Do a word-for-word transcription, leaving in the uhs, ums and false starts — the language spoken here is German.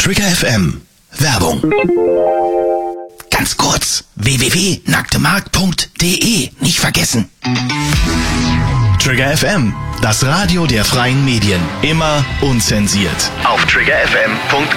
Trigger F M. Werbung. Ganz kurz. w w w punkt nacktemarkt punkt de. Nicht vergessen. Trigger F M. Das Radio der freien Medien. Immer unzensiert. Auf trigger f m punkt